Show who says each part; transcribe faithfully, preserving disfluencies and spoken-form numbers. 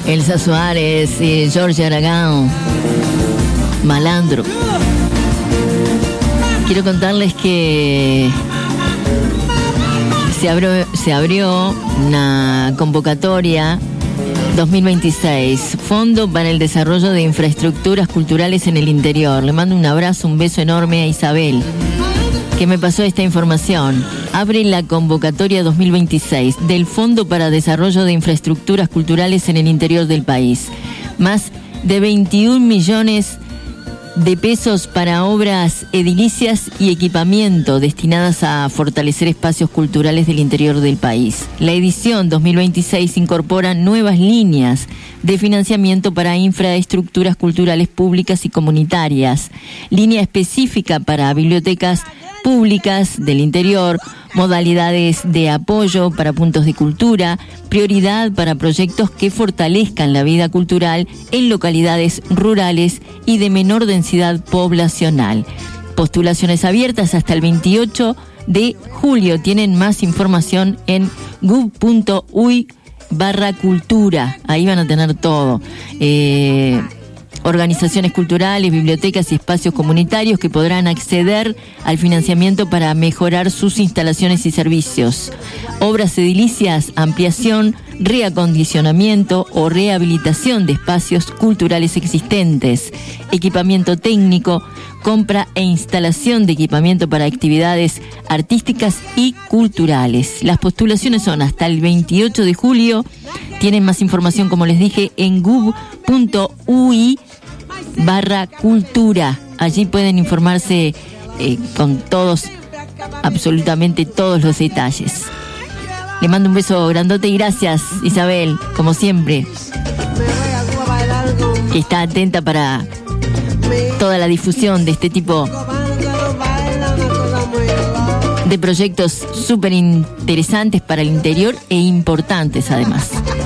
Speaker 1: Elsa Suárez y Jorge Aragão, Malandro. Quiero contarles que se abrió, se abrió una convocatoria dos mil veintiséis, Fondo para el Desarrollo de Infraestructuras Culturales en el Interior. Le mando un abrazo, un beso enorme a Isabel, que me pasó esta información. Abre la convocatoria dos mil veintiséis del Fondo para Desarrollo de Infraestructuras Culturales en el Interior del país. Más de veintiún millones de pesos para obras edilicias y equipamiento destinadas a fortalecer espacios culturales del interior del país. La edición dos mil veintiséis incorpora nuevas líneas de financiamiento para infraestructuras culturales públicas y comunitarias, línea específica para bibliotecas públicas del interior, modalidades de apoyo para puntos de cultura, prioridad para proyectos que fortalezcan la vida cultural en localidades rurales y de menor densidad poblacional. Postulaciones abiertas hasta el veintiocho de julio. Tienen más información en gov.uy barra cultura. Ahí van a tener todo. Eh... Organizaciones culturales, bibliotecas y espacios comunitarios que podrán acceder al financiamiento para mejorar sus instalaciones y servicios. Obras edilicias, ampliación, reacondicionamiento o rehabilitación de espacios culturales existentes. Equipamiento técnico, compra e instalación de equipamiento para actividades artísticas y culturales. Las postulaciones son hasta el veintiocho de julio. Tienen más información, como les dije, en gov.uy barra cultura. Allí pueden informarse eh, con todos, absolutamente todos los detalles. Le mando un beso grandote y gracias, Isabel, como siempre, que está atenta para toda la difusión de este tipo de proyectos súper interesantes para el interior e importantes además.